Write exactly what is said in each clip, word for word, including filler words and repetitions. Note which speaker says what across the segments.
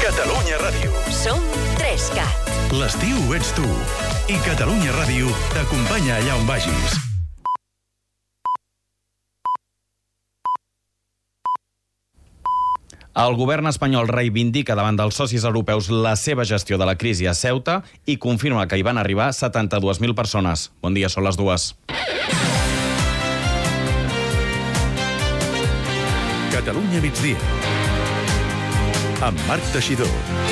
Speaker 1: Catalunya Ràdio.
Speaker 2: Som tres cat.
Speaker 1: L'estiu ets tu. I Catalunya Ràdio t'acompanya allà on vagis.
Speaker 3: El govern espanyol reivindica davant dels socis europeus la seva gestió de la crisi a Ceuta i confirma que hi van arribar setanta-dues mil persones. Bon dia, són les dues.
Speaker 1: Catalunya migdia. Amb Marc Teixidor.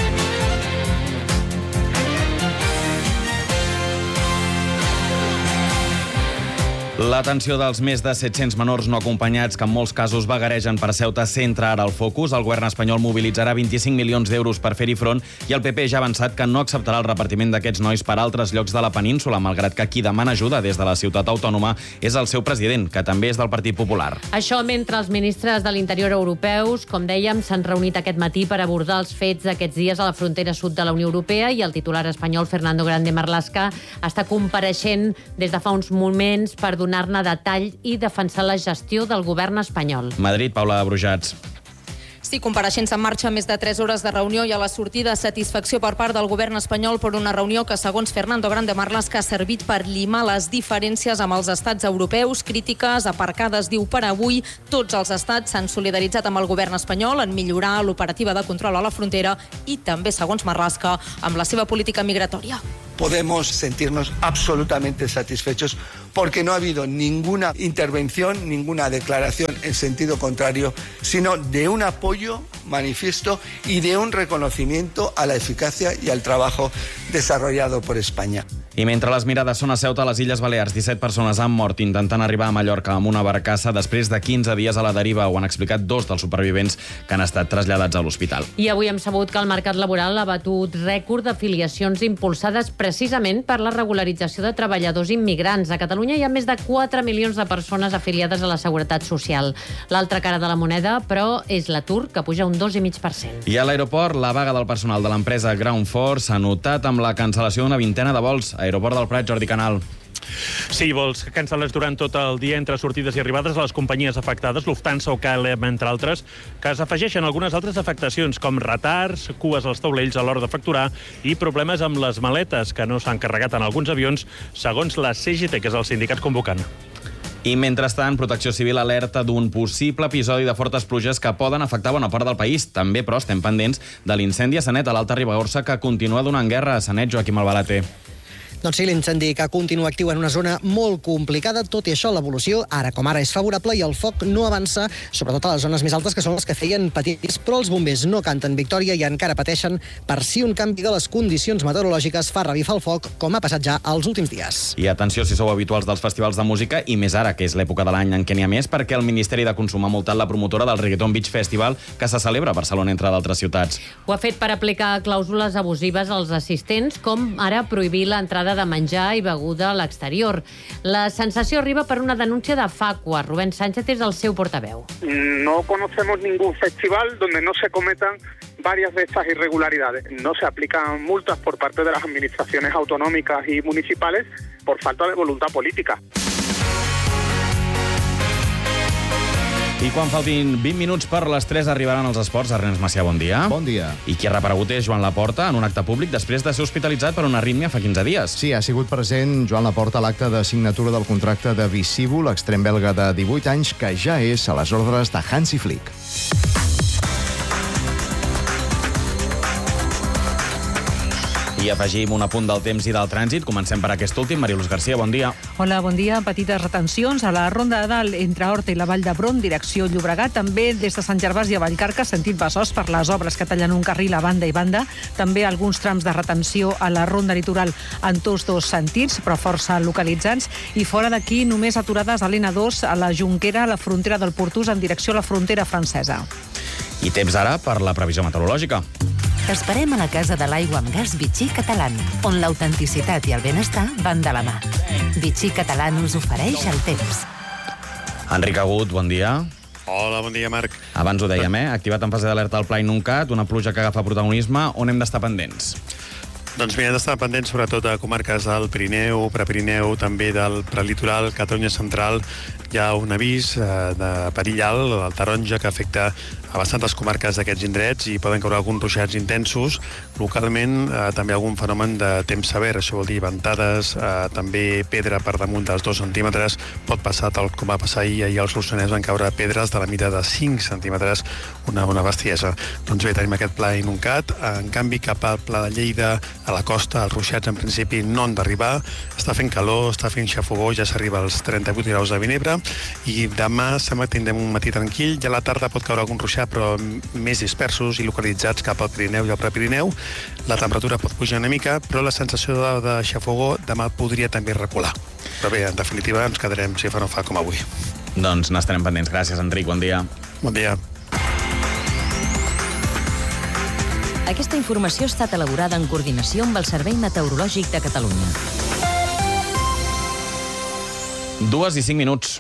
Speaker 3: L'atenció dels més de set-cents menors no acompanyats que en molts casos vagaregen per Ceuta centra ara el focus. El govern espanyol mobilitzarà vint-i-cinc milions d'euros per fer-hi front i el P P ja ha avançat que no acceptarà el repartiment d'aquests nois per altres llocs de la península, malgrat que qui demana ajuda des de la ciutat autònoma és el seu president, que també és del Partit Popular.
Speaker 4: Això mentre els ministres de l'Interior europeus, com dèiem, s'han reunit aquest matí per abordar els fets d'aquests dies a la frontera sud de la Unió Europea i el titular espanyol Fernando Grande Marlaska està compareixent des de fa uns moments per donar donar-ne detall i defensar la gestió del govern espanyol.
Speaker 3: Madrid, Paula Brujats.
Speaker 5: Sí, compareixença en marxa, més de tres hores de reunió i a la sortida satisfacció per part del govern espanyol per una reunió que, segons Fernando Grande Marlaska, ha servit per limar les diferències amb els estats europeus, crítiques aparcades, diu, per avui. Tots els estats s'han solidaritzat amb el govern espanyol en millorar l'operativa de control a la frontera i també, segons Marlaska, amb la seva política migratòria.
Speaker 6: Podemos sentirnos absolutamente satisfechos porque no ha habido ninguna intervención, ninguna declaración en sentido contrario, sino de un apoyo manifiesto y de un reconocimiento a la eficacia y al trabajo desarrollado por España.
Speaker 3: I mentre les mirades són a Ceuta, a les Illes Balears, disset persones han mort intentant arribar a Mallorca amb una barcassa després de quinze dies a la deriva. Ho han explicat dos dels supervivents que han estat traslladats a l'hospital.
Speaker 4: I avui hem sabut que el mercat laboral ha batut rècord d'afiliacions impulsades precisament per la regularització de treballadors immigrants. A Catalunya hi ha més de quatre milions de persones afiliades a la Seguretat Social. L'altra cara de la moneda, però, és l'atur, que puja un dos coma cinc per cent.
Speaker 3: I a l'aeroport, la vaga del personal de l'empresa Ground Force s'ha notat amb la cancel·lació d'una vintena de vols. Aeroport del Prat, Jordi Canal.
Speaker 7: Sí, vols cancel·lats durant tot el dia entre sortides i arribades a les companyies afectades, Lufthansa o K L M, entre altres, que s'afegeixen algunes altres afectacions, com retards, cues als taulells a l'hora de facturar i problemes amb les maletes, que no s'han carregat en alguns avions, segons la C G T, que és el sindicat convocant.
Speaker 3: I mentrestant, Protecció Civil alerta d'un possible episodi de fortes pluges que poden afectar bona part del país. També, però, estem pendents de l'incendi a Sanet, a l'Alta Ribagorça, que continua donant guerra a Sanet. Joaquim Albalate.
Speaker 8: Doncs sí, l'incendi que continua actiu en una zona molt complicada. Tot i això, l'evolució, ara com ara, és favorable i el foc no avança, sobretot a les zones més altes, que són les que feien patits. Però els bombers no canten victòria i encara pateixen per si un canvi de les condicions meteorològiques fa revifar el foc, com ha passat ja els últims dies.
Speaker 3: I atenció si sou habituals dels festivals de música, i més ara, que és l'època de l'any en què n'hi ha més, perquè el Ministeri de Consum ha multat la promotora del Reggaeton Beach Festival, que se celebra a Barcelona, entre d'altres ciutats.
Speaker 4: Ho ha fet per aplicar clàusules abusives als assistents, com ara prohibir l'entrada de menjar i beguda a l'exterior. La sensació arriba per una denúncia de Facua. Rubén Sánchez és el seu portaveu.
Speaker 9: No conocemos ningún festival donde no se cometan varias de estas irregularidades. No se aplican multas por parte de las administraciones autonómicas y municipales por falta de voluntad política.
Speaker 3: I quan faltin vint minuts per les tres arribaran els esports. Ernest Macià, bon dia.
Speaker 10: Bon dia.
Speaker 3: I qui ha reparegut és Joan Laporta en un acte públic després de ser hospitalitzat per una arrítmia fa quinze dies.
Speaker 10: Sí, ha sigut present Joan Laporta a l'acte de signatura del contracte de Visivo, l'extrem belga de divuit anys, que ja és a les ordres de Hansi Flick.
Speaker 3: I afegim un apunt del temps i del trànsit. Comencem per aquest últim. Mariluz García, bon dia.
Speaker 11: Hola, bon dia. Petites retencions a la Ronda de Dalt entre Horta i la Vall d'Hebron, direcció Llobregat. També des de Sant Gervasi a Vallcarca, sentit Besòs, per les obres que tallen un carril a banda i banda. També alguns trams de retenció a la Ronda Litoral en tots dos sentits, però força localitzats. I fora d'aquí, només aturades a l'N dos, a la Jonquera, a la frontera del Portús, en direcció a la frontera francesa.
Speaker 3: I temps ara per la previsió meteorològica.
Speaker 2: T'esperem a la Casa de l'Aigua amb Gas Vichy Catalán, on l'autenticitat i el benestar van de la mà. Vichy Catalán us ofereix el temps.
Speaker 3: Enric Agut, bon dia.
Speaker 12: Hola, bon dia, Marc.
Speaker 3: Abans ho dèiem, eh? Activat en fase d'alerta al Pla i Nuncat, una pluja que agafa protagonisme. On hem d'estar pendents?
Speaker 12: Doncs mira, hem d'estar pendents sobretot a comarques del Pirineu, Prepirineu, també del prelitoral, Catalunya Central, hi ha un avís eh, de perill alt, el taronja, que afecta a bastantes comarques d'aquests indrets i poden caure alguns ruixats intensos. Localment eh, també algun fenomen de temps sever, això vol dir ventades, eh, també pedra per damunt dels dos centímetres. Pot passar tal com va passar ahir, ahir als Solsonès van caure pedres de la mida de cinc centímetres, una, una bestiesa. Doncs bé, tenim aquest pla inuncat. En canvi, cap al pla de Lleida, a la costa, els ruixats en principi no han d'arribar. Està fent calor, està fent xafogó, ja s'arriba als trenta-vuit graus de Vinebre, i demà sembla que tindrem un matí tranquil, i a la tarda pot caure algun ruixat, però més dispersos i localitzats cap al Pirineu i al Prepirineu. La temperatura pot pujar una mica, però la sensació de, de xafogó demà podria també recular. Però bé, en definitiva, ens quedarem, si fa no fa, com avui.
Speaker 3: Doncs n'estarem pendents. Gràcies, Enric. Bon dia.
Speaker 12: Bon dia.
Speaker 13: Aquesta informació ha estat elaborada en coordinació amb el Servei Meteorològic de Catalunya.
Speaker 3: Dues i cinc minuts.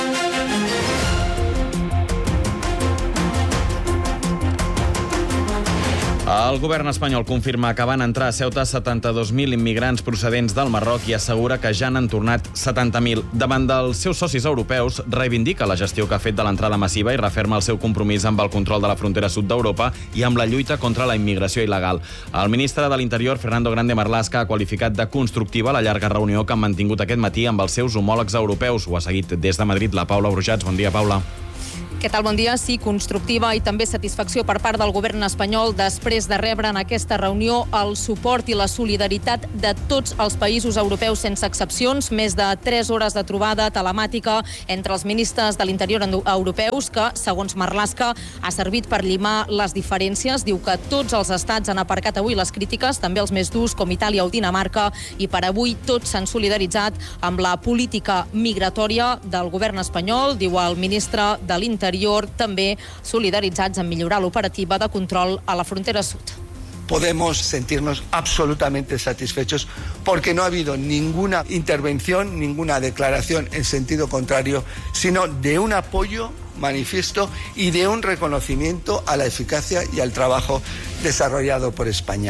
Speaker 3: El govern espanyol confirma que van entrar a Ceuta setanta-dos mil immigrants procedents del Marroc i assegura que ja n'han tornat setanta mil. Davant dels seus socis europeus, reivindica la gestió que ha fet de l'entrada massiva i referma el seu compromís amb el control de la frontera sud d'Europa i amb la lluita contra la immigració il·legal. El ministre de l'Interior, Fernando Grande Marlaska, ha qualificat de constructiva la llarga reunió que han mantingut aquest matí amb els seus homòlegs europeus. Ho ha seguit des de Madrid la Paula Brujats. Bon dia, Paula.
Speaker 5: Què tal? Bon dia. Sí, constructiva i també satisfacció per part del govern espanyol després de rebre en aquesta reunió el suport i la solidaritat de tots els països europeus sense excepcions. Més de tres hores de trobada telemàtica entre els ministres de l'Interior europeus que, segons Marlaska, ha servit per llimar les diferències. Diu que tots els estats han aparcat avui les crítiques, també els més durs com Itàlia o Dinamarca, i per avui tots s'han solidaritzat amb la política migratòria del govern espanyol, diu el ministre de l'Interior, també solidaritzats en millorar l'operativa de control a la frontera sud.
Speaker 6: Podemos sentirnos absolutamente satisfechos porque no ha habido ninguna intervención, ninguna declaración en sentido contrario, sino de un apoyo manifiesto y de un reconocimiento a la eficacia y al trabajo desarrollado por España.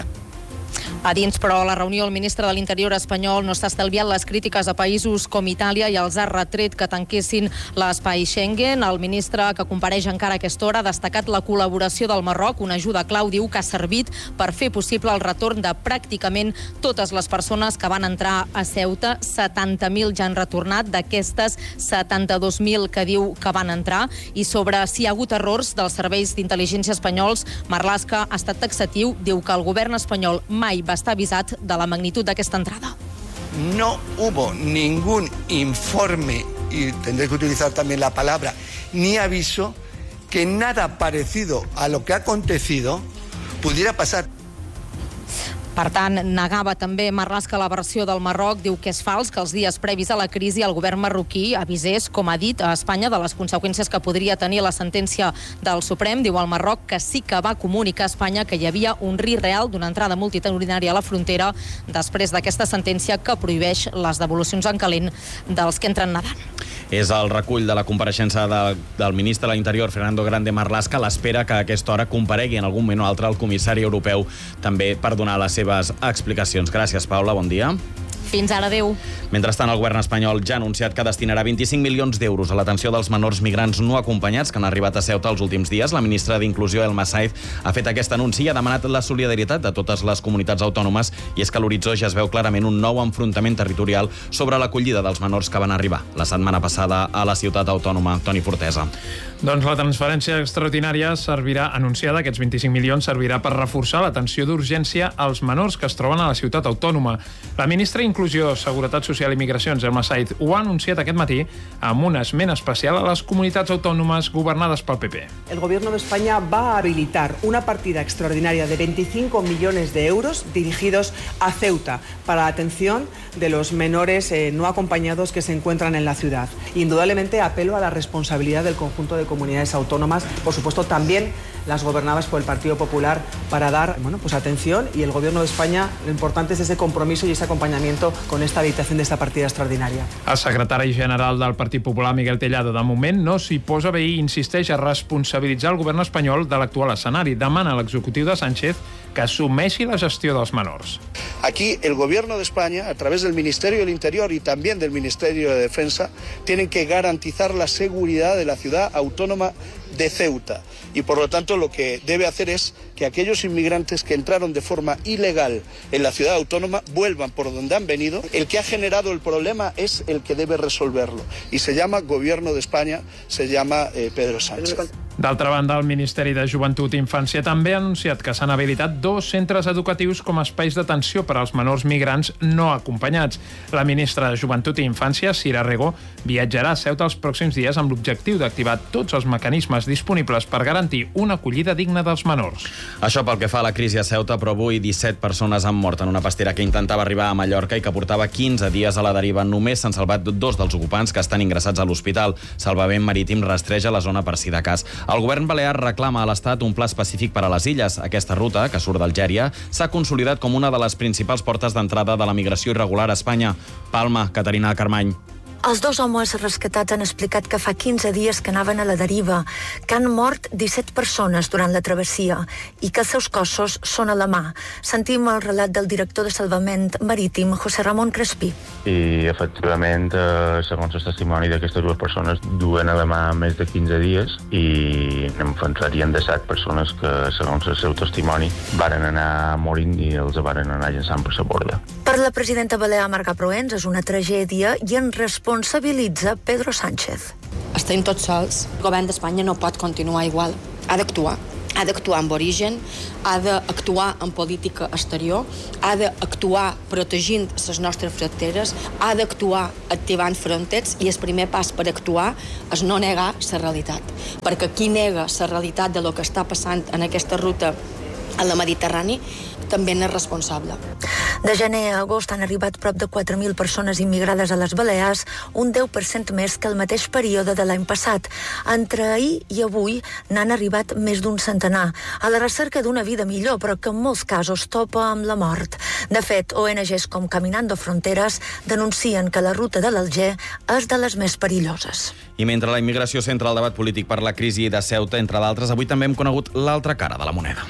Speaker 5: A dins, però, la reunió, el ministre de l'Interior espanyol no està estalviant les crítiques a països com Itàlia i els ha retret que tanquessin l'espai Schengen. El ministre, que compareix encara a aquesta hora, ha destacat la col·laboració del Marroc, una ajuda clau, diu, que ha servit per fer possible el retorn de pràcticament totes les persones que van entrar a Ceuta. setanta mil ja han retornat d'aquestes setanta-dos mil que diu que van entrar. I sobre si hi ha hagut errors dels serveis d'intel·ligència espanyols, Marlaska ha estat taxatiu, diu que el govern espanyol mai va estar avisat de la magnitud d'aquesta entrada.
Speaker 6: No hubo ningún informe, y tendré que utilizar también la palabra, ni aviso, que nada parecido a lo que ha acontecido pudiera pasar.
Speaker 5: Per tant, negava també Marlaska la versió del Marroc. Diu que és fals que els dies previs a la crisi el govern marroquí avisés, com ha dit, a Espanya de les conseqüències que podria tenir la sentència del Suprem. Diu al Marroc que sí que va comunicar a Espanya que hi havia un risc real d'una entrada multitudinària a la frontera després d'aquesta sentència que prohibeix les devolucions en calent dels que entren nedant.
Speaker 3: És el recull de la compareixença de, del ministre de l'Interior, Fernando Grande Marlaska, l'espera que a aquesta hora comparegui en algun moment o altre el comissari europeu també per donar les seves explicacions. Gràcies, Paula. Bon dia.
Speaker 5: Fins ara, adéu.
Speaker 3: Mentrestant, el govern espanyol ja ha anunciat que destinarà vint-i-cinc milions d'euros a l'atenció dels menors migrants no acompanyats que han arribat a Ceuta els últims dies. La ministra d'Inclusió, Elma Saez, ha fet aquest anunci i ha demanat la solidaritat de totes les comunitats autònomes, i és que a l'horitzó ja es veu clarament un nou enfrontament territorial sobre l'acollida dels menors que van arribar la setmana passada a la ciutat autònoma. Toni Fortesa.
Speaker 14: Doncs la transferència extraordinària servirà, anunciada, aquests vint-i-cinc milions, servirà per reforçar l'atenció d'urgència als menors que es troben a la ciutat autònoma. La ministra d'Inclusió, Seguretat Social i Migracions, Elma Saez, ho ha anunciat aquest matí amb un esment especial a les comunitats autònomes governades pel P P.
Speaker 15: El Gobierno de España va a habilitar una partida extraordinaria de veinticinco millones de euros dirigidos a Ceuta para la atención de los menores eh, no acompañados que se encuentran en la ciudad. Indudablemente apelo a la responsabilidad del conjunto de comunidades autónomas, por supuesto también las gobernadas por el Partido Popular, para dar bueno, pues atención, y el Gobierno de de España, lo importante es ese compromiso y ese acompañamiento con esta habilitación de esta partida extraordinaria.
Speaker 14: El secretari general del Partit Popular, Miguel Tellado, de moment no s'hi posa bé i insisteix a responsabilitzar el govern espanyol de l'actual escenari. Demana a l'executiu de Sánchez que assumeixi la gestió dels menors.
Speaker 16: Aquí el gobierno de España, a través del Ministerio del Interior y también del Ministerio de Defensa, tienen que garantizar la seguridad de la ciudad autónoma de Ceuta. Y por lo tanto lo que debe hacer es que aquellos inmigrantes que entraron de forma ilegal en la ciudad autónoma vuelvan por donde han venido. El que ha generado el problema es el que debe resolverlo. Y se llama Gobierno de España, se llama eh, Pedro Sánchez.
Speaker 14: D'altra banda, el Ministeri de Joventut i Infància també ha anunciat que s'han habilitat dos centres educatius com a espais d'atenció per als menors migrants no acompanyats. La ministra de Joventut i Infància, Sira Rego, viatjarà a Ceuta els pròxims dies amb l'objectiu d'activar tots els mecanismes disponibles per garantir una acollida digna dels menors.
Speaker 3: Això pel que fa a la crisi a Ceuta, però avui disset persones han mort en una pastera que intentava arribar a Mallorca i que portava quinze dies a la deriva. Només s'han salvat dos dels ocupants que estan ingressats a l'hospital. Salvament Marítim rastreja la zona per si de cas. El govern balear reclama a l'Estat un pla específic per a les illes. Aquesta ruta, que surt d'Algèria, s'ha consolidat com una de les principals portes d'entrada de la migració irregular a Espanya. Palma, Caterina Carmany.
Speaker 17: Els dos homes rescatats han explicat que fa quinze dies que anaven a la deriva, que han mort disset persones durant la travessia i que els seus cossos són a la mà. Sentim el relat del director de Salvament Marítim, José Ramon Crespí.
Speaker 18: I, efectivament, eh, segons el testimoni d'aquestes dues persones, duen a la mà més de quinze dies i en entrarien de set persones que, segons el seu testimoni, varen anar morint i els varen anar llançant per la borda.
Speaker 17: Per la presidenta balear Marga Proens és una tragèdia i en responsabilitza Pedro Sánchez.
Speaker 19: Estem tots sols. El govern d'Espanya no pot continuar igual. Ha d'actuar. Ha d'actuar amb origen, ha d'actuar en política exterior, ha d'actuar protegint les nostres fronteres, ha d'actuar activant fronteres i el primer pas per actuar és no negar la realitat. Perquè qui nega la realitat de lo que està passant en aquesta ruta a la Mediterrani també n'és responsable.
Speaker 17: De gener a agost han arribat prop de quatre mil persones immigrades a les Balears, un deu per cent més que el mateix període de l'any passat. Entre ahir i avui n'han arribat més d'un centenar, a la recerca d'una vida millor, però que en molts casos topa amb la mort. De fet, O N Ges com Caminando Fronteras denuncien que la ruta de l'Alger és de les més perilloses.
Speaker 3: I mentre la immigració centra el debat polític per la crisi de Ceuta, entre d'altres, avui també hem conegut l'altra cara de la moneda.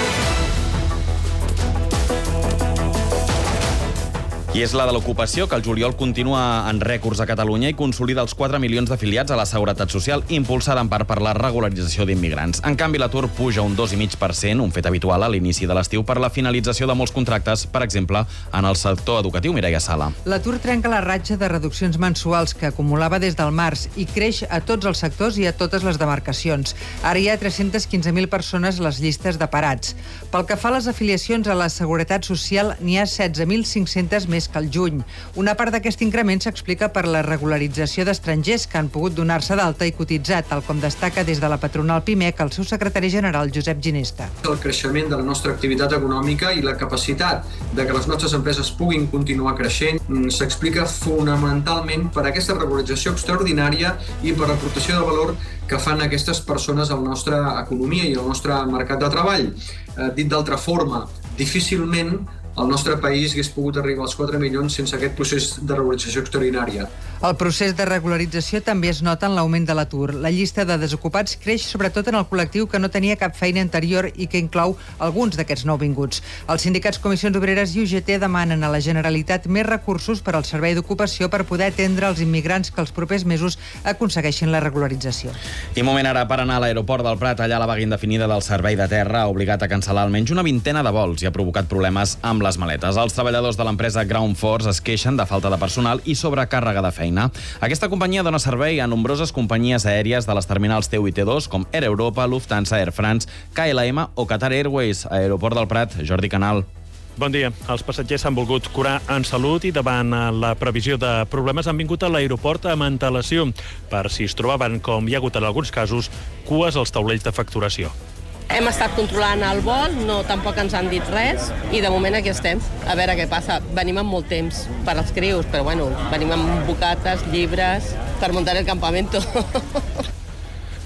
Speaker 3: I és la de l'ocupació, que el juliol continua en rècords a Catalunya i consolida els quatre milions d'afiliats a la Seguretat Social, impulsada en part per la regularització d'immigrants. En canvi, l'atur puja un dos coma cinc per cent, un fet habitual a l'inici de l'estiu per la finalització de molts contractes, per exemple, en el sector educatiu. Mireia Sala.
Speaker 20: L'atur trenca la ratxa de reduccions mensuals que acumulava des del març i creix a tots els sectors i a totes les demarcacions. Ara hi ha tres-centes quinze mil persones a les llistes de parats. Pel que fa a les afiliacions a la Seguretat Social, n'hi ha setze mil cinc-centes més que al juny. Una part d'aquest increment s'explica per la regularització d'estrangers que han pogut donar-se d'alta i cotitzar, tal com destaca des de la patronal PIMEC el seu secretari general, Josep Ginesta.
Speaker 21: El creixement de la nostra activitat econòmica i la capacitat de que les nostres empreses puguin continuar creixent s'explica fonamentalment per aquesta regularització extraordinària i per l'aportació de valor que fan aquestes persones a la nostra economia i al nostre mercat de treball. Eh, dit d'altra forma, difícilment el nostre país hagués pogut arribar als quatre milions sense aquest procés de regularització extraordinària.
Speaker 20: El procés de regularització també es nota en l'augment de l'atur. La llista de desocupats creix sobretot en el col·lectiu que no tenia cap feina anterior i que inclou alguns d'aquests nouvinguts. Els sindicats Comissions Obreres i U G T demanen a la Generalitat més recursos per al servei d'ocupació per poder atendre els immigrants que els propers mesos aconsegueixin la regularització.
Speaker 3: I moment ara per anar a l'aeroport del Prat. Allà la vaga indefinida del servei de terra ha obligat a cancel·lar almenys una vintena de vols i ha provocat problemes amb les maletes. Els treballadors de l'empresa Ground Force es queixen de falta de personal i sobrecàrrega de feina. Aquesta companyia dona servei a nombroses companyies aèries de les terminals T u i T dos, com Air Europa, Lufthansa, Air France, K L M o Qatar Airways. Aeroport del Prat, Jordi Canal.
Speaker 7: Bon dia. Els passatgers s'han volgut curar en salut i davant la previsió de problemes han vingut a l'aeroport amb antelació per si es trobaven, com hi ha hagut en alguns casos, cues als taulells de facturació.
Speaker 22: Hem estat controlant el vol, no tampoc ens han dit res i de moment aquí estem. A veure què passa. Venim amb molt temps per als crius, però bueno, venim amb bocates, llibres, per muntar el campamento.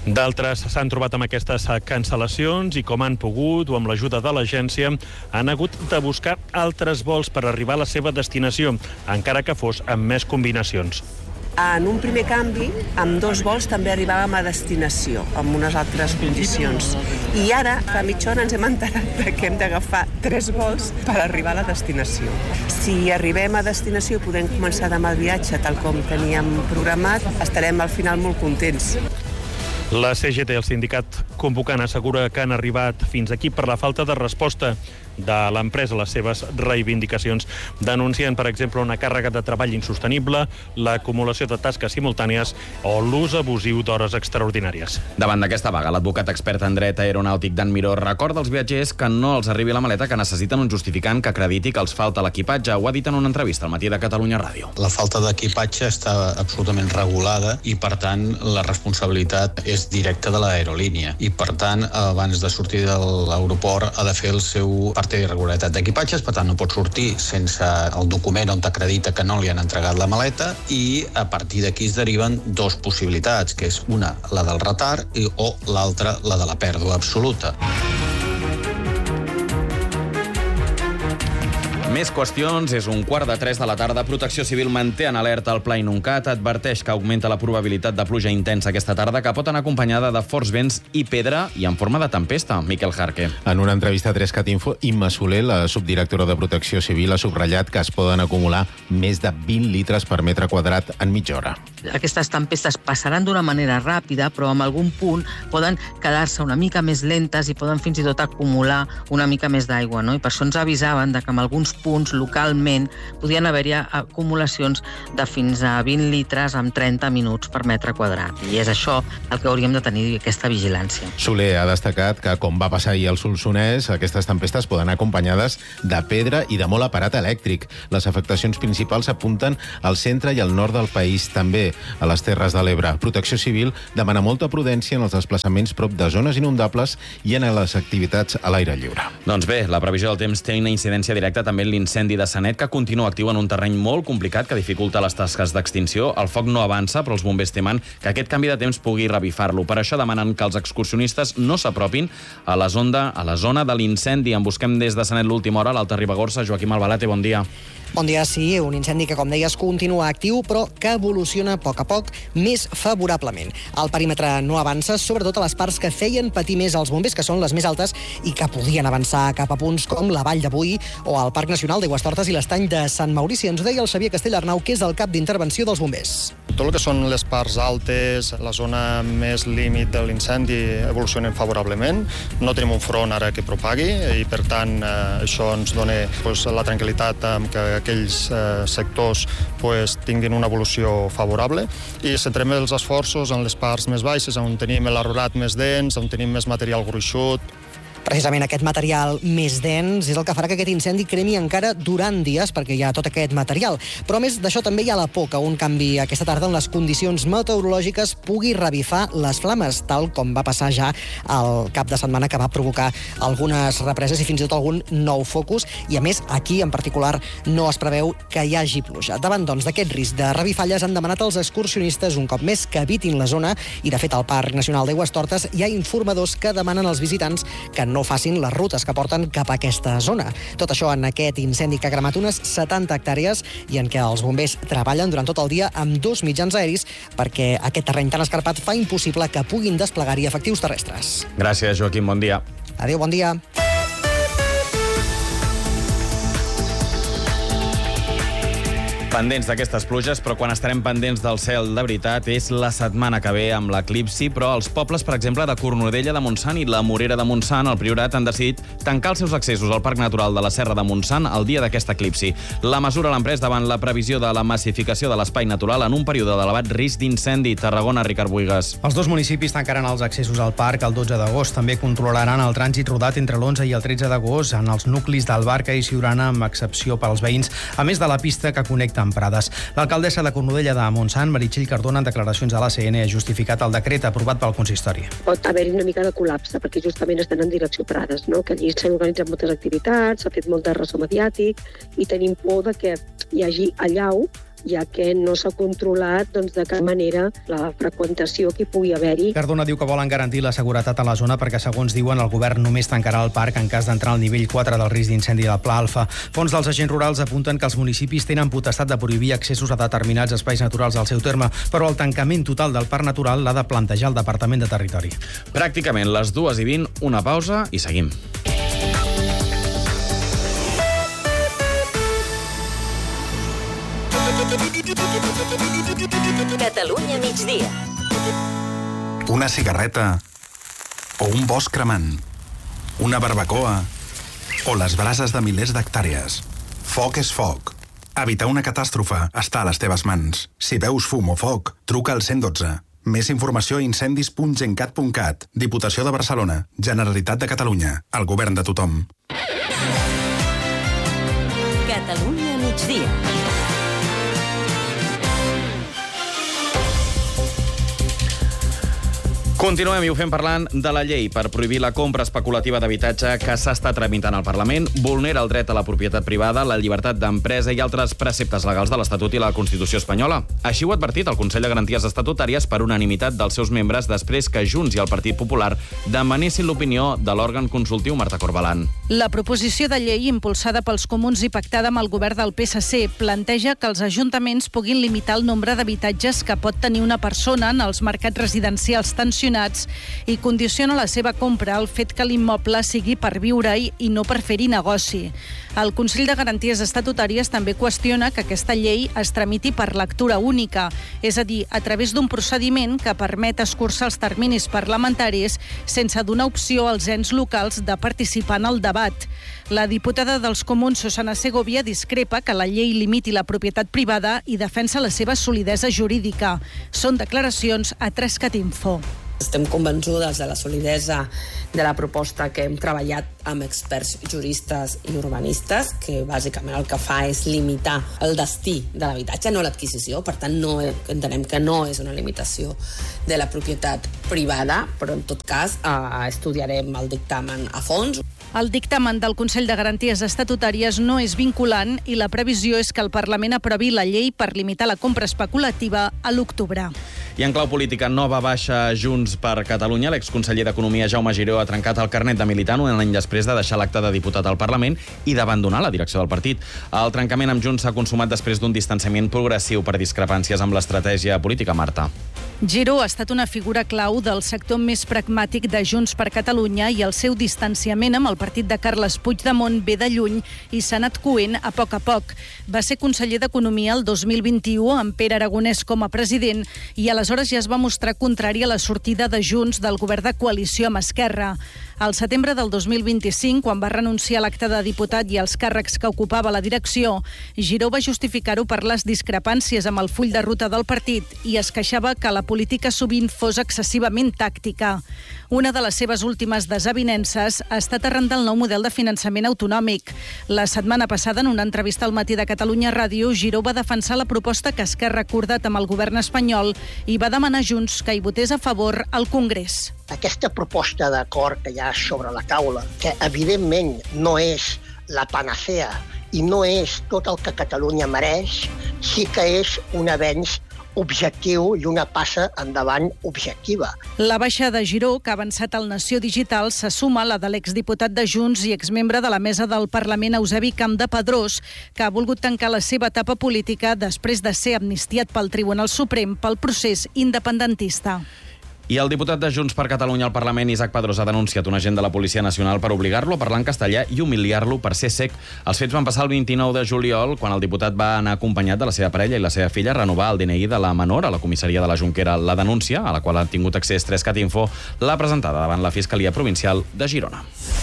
Speaker 7: D'altres s'han trobat amb aquestes cancel·lacions i, com han pogut, o amb l'ajuda de l'agència, han hagut de buscar altres vols per arribar a la seva destinació, encara que fos amb més combinacions.
Speaker 1: En un primer canvi, amb dos vols també arribàvem a destinació, amb unes altres condicions. I ara, fa mitja hora, ens hem enterat que hem d'agafar tres vols per arribar a la destinació. Si arribem a destinació i podem començar demà el viatge tal com teníem programat, estarem al final molt contents.
Speaker 7: La C G T, el sindicat convocant, assegura que han arribat fins aquí per la falta de resposta de l'empresa a les seves reivindicacions. Denuncien, per exemple, una càrrega de treball insostenible, l'acumulació de tasques simultànies o l'ús abusiu d'hores extraordinàries.
Speaker 3: Davant d'aquesta vaga, l'advocat expert en dret aeronàutic Dan Miró recorda als viatgers que no els arribi la maleta, que necessiten un justificant que acrediti que els falta l'equipatge. Ho ha dit en una entrevista al Matí de Catalunya Ràdio.
Speaker 8: La falta d'equipatge està absolutament regulada i, per tant, la responsabilitat és directa de l'aerolínia. I, per tant, abans de sortir de l'aeroport ha de fer el seu part d'irregularitat d'equipatges, per tant no pot sortir sense el document on t'acredita que no li han entregat la maleta, i a partir d'aquí es deriven dos possibilitats, que és una, la del retard, i, o l'altra, la de la pèrdua absoluta.
Speaker 3: Més qüestions. És un quart de tres de la tarda. Protecció Civil manté en alerta el Pla Inuncat. Adverteix que augmenta la probabilitat de pluja intensa aquesta tarda, que pot anar acompanyada de forts vents i pedra i en forma de tempesta. Miquel Jarque.
Speaker 23: En una entrevista a Trescat Info, Imma Soler, la subdirectora de Protecció Civil, ha subratllat que es poden acumular més de vint litres per metre quadrat en mitja hora.
Speaker 24: Aquestes tempestes passaran d'una manera ràpida, però en algun punt poden quedar-se una mica més lentes i poden fins i tot acumular una mica més d'aigua, no? I per això ens avisaven de que en alguns punts localment podien haver-hi acumulacions de fins a vint litres en trenta minuts per metre quadrat. I és això el que hauríem de tenir, aquesta vigilància.
Speaker 23: Soler ha destacat que, com va passar ahir al Solsonès, aquestes tempestes poden anar acompanyades de pedra i de molt aparat elèctric. Les afectacions principals apunten al centre i al nord del país, també a les Terres de l'Ebre. Protecció Civil demana molta prudència en els desplaçaments prop de zones inundables i en les activitats a l'aire lliure.
Speaker 3: Doncs bé, la previsió del temps té una incidència directa també en l'incendi de Sanet, que continua actiu en un terreny molt complicat que dificulta les tasques d'extinció. El foc no avança, però els bombers temen que aquest canvi de temps pugui revifar-lo. Per això demanen que els excursionistes no s'apropin a la zona, a la zona de l'incendi. En busquem des de Sanet l'última hora, a l'Alta Ribagorça. Joaquim Albalate, bon dia.
Speaker 25: Bon dia, sí, un incendi que, com deies, continua actiu, però que evoluciona a poc a poc més favorablement. El perímetre no avança, sobretot a les parts que feien patir més els bombers, que són les més altes i que podien avançar cap a punts com la Vall de Boí o el Parc Nacional d'Aigüestortes i l'Estany de Sant Maurici. Ens ho deia el Xavier Castellarnau, que és el cap d'intervenció dels bombers.
Speaker 26: Tot el que són les parts altes, la zona més límit de l'incendi, evolucionen favorablement. No tenim un front ara que propagui i, per tant, eh, això ens dona pues, la tranquil·litat amb que aquells eh, sectors pues, tinguin una evolució favorable, i centrem els esforços en les parts més baixes, on tenim l'arrolat més dens, on tenim més material gruixut.
Speaker 25: Precisament aquest material més dens és el que farà que aquest incendi cremi encara durant dies, perquè hi ha tot aquest material. Però a més d'això també hi ha la por que un canvi aquesta tarda en les condicions meteorològiques pugui revifar les flames, tal com va passar ja el cap de setmana, que va provocar algunes represes i fins i tot algun nou focus. I a més, aquí en particular no es preveu que hi hagi pluja. Davant, doncs, d'aquest risc de revifalles han demanat als excursionistes un cop més que evitin la zona, i de fet al Parc Nacional d'Aigüestortes hi ha informadors que demanen als visitants que no facin les rutes que porten cap a aquesta zona. Tot això en aquest incendi que ha cremat unes setanta hectàrees i en què els bombers treballen durant tot el dia amb dos mitjans aeris, perquè aquest terreny tan escarpat fa impossible que puguin desplegar-hi efectius terrestres.
Speaker 3: Gràcies, Joaquim. Bon dia.
Speaker 25: Adéu, bon dia.
Speaker 3: Pendents d'aquestes pluges, però quan estarem pendents del cel de veritat és la setmana que ve amb l'eclipsi, però els pobles, per exemple, de Cornudella de Montsant i la Morera de Montsant, al Priorat, han decidit tancar els seus accessos al Parc Natural de la Serra de Montsant el dia d'aquest eclipsi. La mesura l'han pres davant la previsió de la massificació de l'espai natural en un període d'elevat risc d'incendi. Tarragona, Ricard Buigas.
Speaker 27: Els dos municipis tancaran els accessos al parc el dotze d'agost. També controlaran el trànsit rodat entre l'onze i el tretze d'agost en els nuclis d'Albarca i Siurana, amb excepció per als veïns, a més de la pista que connecta amb Prades. L'alcaldessa de Cornudella de Montsant, Meritxell Cardona, en declaracions a l'A C N, ha justificat el decret aprovat pel consistori.
Speaker 28: Pot haver-hi una mica de col·lapse, perquè justament estan en direcció Prades, no? Que allí s'han organitzat moltes activitats, s'ha fet molt de ressò mediàtic i tenim por de que hi hagi allau ja que no s'ha controlat doncs, de cap manera la freqüentació que hi pugui haver-hi.
Speaker 27: Cardona diu que volen garantir la seguretat a la zona perquè, segons diuen, el govern només tancarà el parc en cas d'entrar al nivell quatre del risc d'incendi del Pla Alfa. Fons dels agents rurals apunten que els municipis tenen potestat de prohibir accessos a determinats espais naturals al seu terme, però el tancament total del parc natural l'ha de plantejar el Departament de Territori.
Speaker 3: Pràcticament les dues i vint, una pausa i seguim.
Speaker 2: Catalunya migdia.
Speaker 4: Una cigarreta o un bosc cremant, una barbacoa o les brases de milers d'hectàrees. Foc és foc. Evitar una catàstrofe està a les teves mans. Si veus fum o foc, truca al cent dotze. Més informació a incendis punt gencat punt cat. Diputació de Barcelona. Generalitat de Catalunya. El govern de tothom.
Speaker 2: Catalunya migdia.
Speaker 3: Continuem i ho fem parlant de la llei per prohibir la compra especulativa d'habitatge que s'està tramitant al Parlament. Vulnera el dret a la propietat privada, la llibertat d'empresa i altres preceptes legals de l'Estatut i la Constitució espanyola. Així ho ha advertit el Consell de Garanties Estatutàries per unanimitat dels seus membres després que Junts i el Partit Popular demanessin l'opinió de l'òrgan consultiu Marta Corbalan.
Speaker 6: La proposició de llei impulsada pels comuns i pactada amb el govern del P S C planteja que els ajuntaments puguin limitar el nombre d'habitatges que pot tenir una persona en els mercats residencials tensionats i condiciona la seva compra al fet que l'immoble sigui per viure-hi i no per fer-hi negoci. El Consell de Garanties Estatutàries també qüestiona que aquesta llei es tramiti per lectura única, és a dir, a través d'un procediment que permet escurçar els terminis parlamentaris sense donar opció als ens locals de participar en el debat. La diputada dels Comuns, Susana Segovia, discrepa que la llei limiti la propietat privada i defensa la seva solidesa jurídica. Són declaracions a Trescat Info.
Speaker 9: Estem convençudes de la solidesa de la proposta que hem treballat amb experts juristes i urbanistes, que bàsicament el que fa és limitar el destí de l'habitatge, no l'adquisició. Per tant, no, entenem que no és una limitació de la propietat privada, però en tot cas eh, estudiarem el dictamen a fons.
Speaker 6: El dictamen del Consell de Garanties Estatutàries no és vinculant i la previsió és que el Parlament aprovi la llei per limitar la compra especulativa a l'octubre.
Speaker 3: I en clau política, nova baixa Junts per Catalunya. L'exconseller d'Economia, Jaume Giró, ha trencat el carnet de militant un any després de deixar l'acte de diputat al Parlament i d'abandonar la direcció del partit. El trencament amb Junts s'ha consumat després d'un distanciament progressiu per discrepàncies amb l'estratègia política. Marta.
Speaker 6: Giró ha estat una figura clau del sector més pragmàtic de Junts per Catalunya i el seu distanciament amb el partit de Carles Puigdemont ve de lluny i s'ha anat coent a poc a poc. Va ser conseller d'Economia el dos mil vint-i-u amb Pere Aragonès com a president i aleshores ja es va mostrar contrari a la sortida de Junts del govern de coalició amb Esquerra. Al setembre del dos mil vint-i-cinc, quan va renunciar a l'acte de diputat i als càrrecs que ocupava la direcció, Giró va justificar-ho per les discrepàncies amb el full de ruta del partit i es queixava que la política sovint fos excessivament tàctica. Una de les seves últimes desavinences ha estat arran del nou model de finançament autonòmic. La setmana passada, en una entrevista al Matí de Catalunya Ràdio, Giró va defensar la proposta que Esquerra ha acordat amb el govern espanyol i va demanar a Junts que hi votés a favor al Congrés.
Speaker 10: Aquesta proposta d'acord que hi ha sobre la taula, que evidentment no és la panacea i no és tot el que Catalunya mereix, sí que és un avenç objectiu i una passa endavant objectiva.
Speaker 6: La baixa de Giró, que ha avançat al Nació Digital, se suma a la de l'exdiputat de Junts i exmembre de la mesa del Parlament, Eusebi Campdepadrós, que ha volgut tancar la seva etapa política després de ser amnistiat pel Tribunal Suprem pel procés independentista.
Speaker 3: I el diputat de Junts per Catalunya al Parlament, Isaac Padrós, ha denunciat un agent de la Policia Nacional per obligar-lo a parlar en castellà i humiliar-lo per ser sec. Els fets van passar el vint-i-nou de juliol, quan el diputat va anar acompanyat de la seva parella i la seva filla a renovar el D N I de la menor a la comissaria de la Jonquera. La denúncia, a la qual han tingut accés Trescat Info, l'ha presentada davant la Fiscalia Provincial de Girona.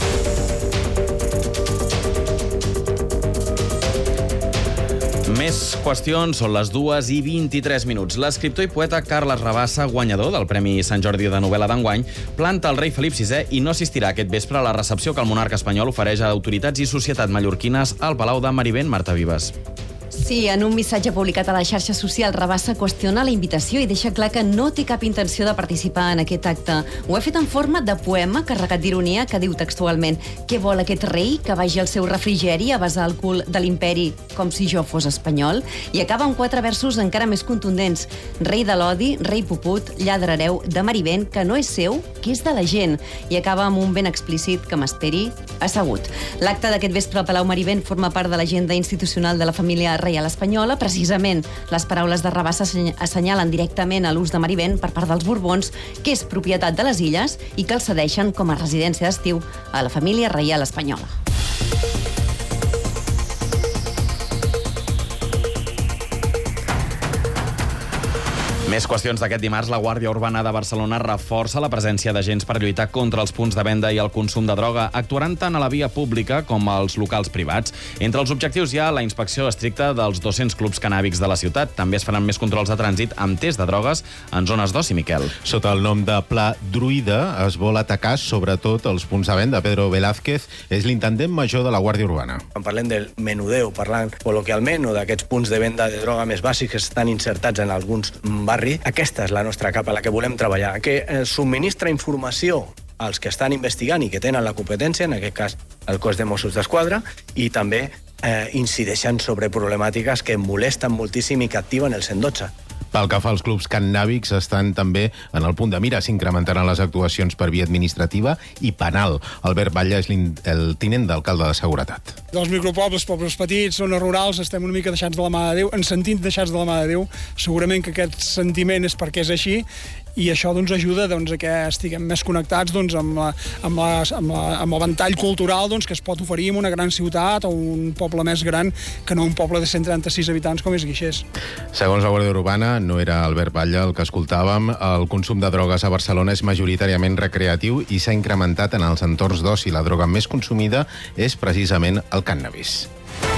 Speaker 3: Més qüestions, són les dues i vint-i-tres minuts. L'escriptor i poeta Carles Rabassa, guanyador del Premi Sant Jordi de novel·la d'enguany, planta el rei Felip sisè i no assistirà aquest vespre a la recepció que el monarca espanyol ofereix a autoritats i societat mallorquines al Palau de Marivent. Marta Vives.
Speaker 5: Sí, en un missatge publicat a la xarxa social, Rabassa qüestiona la invitació i deixa clar que no té cap intenció de participar en aquest acte. Ho ha fet en forma de poema carregat d'ironia que diu textualment: què vol aquest rei que vagi al seu refrigeri a besar el cul de l'imperi com si jo fos espanyol? I acaba amb quatre versos encara més contundents: rei de l'odi, rei puput, lladrereu de Marivent, que no és seu, que és de la gent. I acaba amb un ben explícit: que m'esperi assegut. L'acte d'aquest vespre al Palau Marivent forma part de l'agenda institucional de la família reial espanyola. Precisament, les paraules de Rabassa assenyalen directament a l'ús de Marivent per part dels Borbons, que és propietat de les Illes i que el cedeixen com a residència d'estiu a la família reial espanyola.
Speaker 3: Més qüestions d'aquest dimarts. La Guàrdia Urbana de Barcelona reforça la presència d'agents per lluitar contra els punts de venda i el consum de droga. Actuaran tant a la via pública com als locals privats. Entre els objectius hi ha la inspecció estricta dels dos-cents clubs cannàbics de la ciutat. També es faran més controls de trànsit amb test de drogues en zones d'oci, Miquel.
Speaker 23: Sota el nom de Pla Druida es vol atacar sobretot els punts de venda. Pedro Velázquez és l'intendent major de la Guàrdia Urbana.
Speaker 11: Quan parlem del menudeo, parlant col·loquialment, o d'aquests punts de venda de droga més bàsics que estan insertats en alguns barris, aquesta és la nostra capa, la que volem treballar, que eh, subministra informació als que estan investigant i que tenen la competència, en aquest cas el cos de Mossos d'Esquadra, i també eh, incideixen sobre problemàtiques que molesten moltíssim i que activen el cent dotze.
Speaker 23: Pel que fa als clubs cannàbics, estan també en el punt de mira. S'incrementaran les actuacions per via administrativa i penal. Albert Batlle és el tinent d'alcalde de Seguretat.
Speaker 12: Dels micropobles, pobles petits, zones rurals, estem una mica deixats de la mà de Déu, ens sentim deixats de la mà de Déu. Segurament que aquest sentiment és perquè és així, i això doncs, ajuda doncs, a que estiguem més connectats doncs, amb, la, amb, la, amb, la, amb el ventall cultural doncs, que es pot oferir en una gran ciutat o un poble més gran que no un poble de cent trenta-sis habitants com és Guixers.
Speaker 23: Segons la Guàrdia Urbana, no era Albert Batlle el que escoltàvem, el consum de drogues a Barcelona és majoritàriament recreatiu i s'ha incrementat en els entorns d'oci. La droga més consumida és precisament el cànnabis.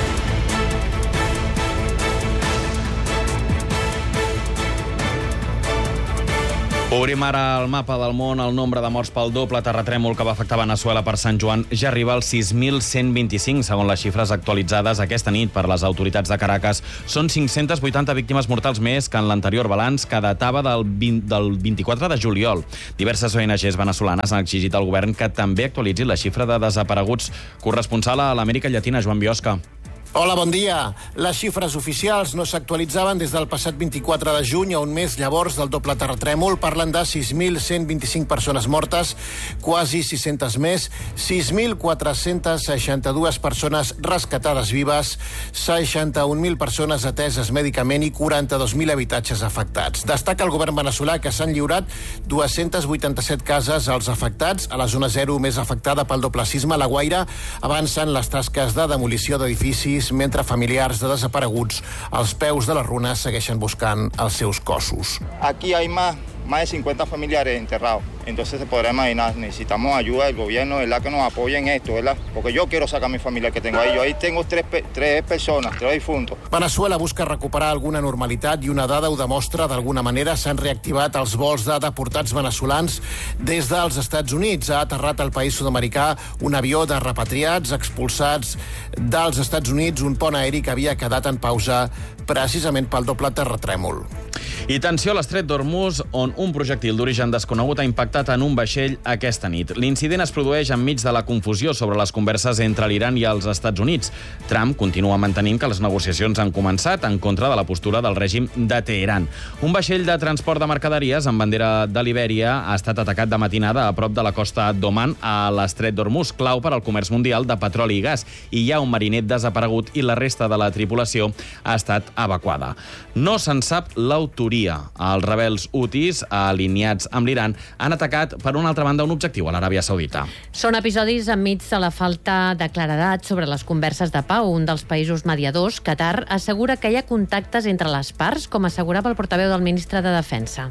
Speaker 3: Obrim ara el mapa del món. El nombre de morts pel doble terratrèmol que va afectar Veneçuela per Sant Joan ja arriba als sis mil cent vint-i-cinc, segons les xifres actualitzades aquesta nit per les autoritats de Caracas. Són cinc-centes vuitanta víctimes mortals més que en l'anterior balanç, que datava del, vint, del vint-i-quatre de juliol. Diverses O N Ges veneçolanes han exigit al govern que també actualitzi la xifra de desapareguts. Corresponsal a l'Amèrica Llatina, Joan Biosca.
Speaker 13: Hola, bon dia. Les xifres oficials no s'actualitzaven des del passat vint-i-quatre de juny, a un mes llavors del doble terratrèmol. Parlen de sis mil cent vint-i-cinc persones mortes, quasi sis-centes més, sis mil quatre-cents seixanta-dues persones rescatades vives, seixanta-un mil persones ateses mèdicament i quaranta-dos mil habitatges afectats. Destaca el govern veneçolà que s'han lliurat dues-centes vuitanta-set cases als afectats. A la zona zero més afectada pel doble sisme, a La Guaira, avancen les tasques de demolició d'edificis, mentre familiars de desapareguts als peus de les runes segueixen buscant els seus cossos.
Speaker 14: Aquí hay más, más de cincuenta familiares enterrados. Entonces se podrá imaginar, necesitamos ayuda del gobierno, ¿verdad? Que nos apoye en esto, ¿verdad? Porque yo quiero sacar a mi familia que tengo ahí. Yo ahí tengo tres, tres personas, tres difuntos.
Speaker 13: Veneçuela busca recuperar alguna normalitat i una dada ho demostra. D'alguna manera s'han reactivat els vols de deportats veneçolans des dels Estats Units. Ha aterrat al país sud-americà un avió de repatriats expulsats dels Estats Units, un pont aeri que havia quedat en pausa precisament pel doble terratrèmol.
Speaker 3: I tensió a l'estret d'Hormuz, on un projectil d'origen desconegut ha impactat en un vaixell aquesta nit. L'incident es produeix enmig de la confusió sobre les converses entre l'Iran i els Estats Units. Trump continua mantenint que les negociacions han començat en contra de la postura del règim de Teheran. Un vaixell de transport de mercaderies amb bandera de Libèria ha estat atacat de matinada a prop de la costa d'Oman, a l'estret d'Hormuz, clau per al comerç mundial de petroli i gas. I hi ha un mariner desaparegut i la resta de la tripulació ha estat evacuada. No se'n sap l'autoria. Els rebels hutis, alineats amb l'Iran, han atacat, per una altra banda, un objectiu a l'Aràbia Saudita.
Speaker 15: Són episodis enmig de la falta de claredat sobre les converses de pau. Un dels països mediadors, Qatar, assegura que hi ha contactes entre les parts, com assegurava el portaveu del ministre de Defensa.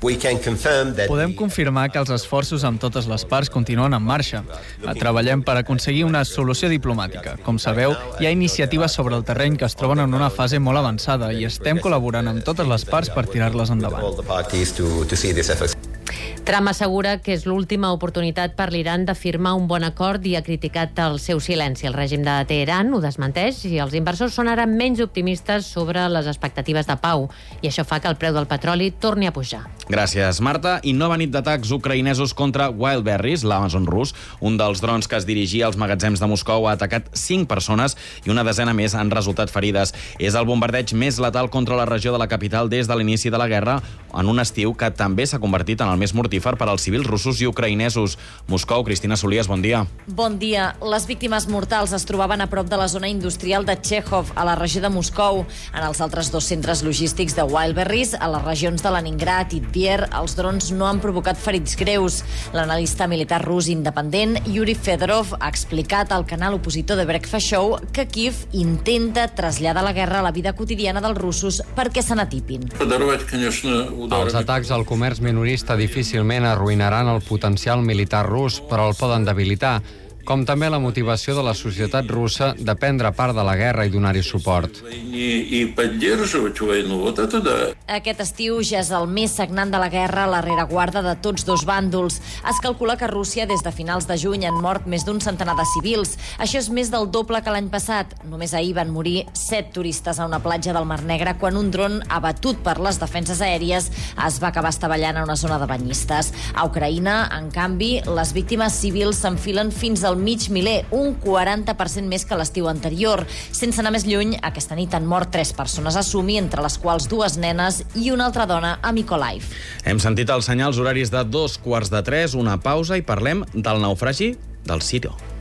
Speaker 16: Podem confirmar que els esforços amb totes les parts continuen en marxa. Treballem per aconseguir una solució diplomàtica. Com sabeu, hi ha iniciatives sobre el terreny que es troben en una fase molt avançada i estem col·laborant amb totes les parts per tirar-les endavant.
Speaker 15: Trump assegura que és l'última oportunitat per l'Iran de firmar un bon acord i ha criticat el seu silenci. El règim de Teheran ho desmenteix i els inversors són ara menys optimistes sobre les expectatives de pau i això fa que el preu del petroli torni a pujar.
Speaker 3: Gràcies, Marta. I nova nit d'atacs ucraïnesos contra Wildberries, l'Amazon rus. Un dels drons que es dirigia als magatzems de Moscou ha atacat cinc persones i una desena més han resultat ferides. És el bombardeig més letal contra la regió de la capital des de l'inici de la guerra, en un estiu que també s'ha convertit en el més mortífer per als civils russos i ucraïnesos. Moscou, Cristina Solies, bon dia.
Speaker 1: Bon dia. Les víctimes mortals es trobaven a prop de la zona industrial de Chekhov, a la regió de Moscou. En els altres dos centres logístics de Wildberries, a les regions de Leningrad i Tver, els drons no han provocat ferits greus. L'analista militar rus independent, Yuri Fedorov, ha explicat al canal opositor de Breakfast Show que Kiev intenta traslladar la guerra a la vida quotidiana dels russos perquè se n'atipin.
Speaker 7: Els atacs al comerç minorista difícilment arruïnaran el potencial militar rus, però el poden debilitar, com també la motivació de la societat russa de prendre part de la guerra i donar-hi suport.
Speaker 1: Aquest estiu ja és el més sagnant de la guerra a la rereguarda de tots dos bàndols. Es calcula que a Rússia des de finals de juny han mort més d'un centenar de civils. Això és més del doble que l'any passat. Només ahir van morir set turistes a una platja del Mar Negre quan un dron abatut per les defenses aèries es va acabar estavellant a una zona de banyistes. A Ucraïna, en canvi, les víctimes civils s'enfilen fins al mig miler, un quaranta per cent més que l'estiu anterior. Sense anar més lluny, aquesta nit han mort tres persones a Sumi, entre les quals dues nenes i una altra dona a Mykolaiv.
Speaker 3: Hem sentit els senyals horaris de dos quarts de tres, una pausa i parlem del naufragi del Ciro.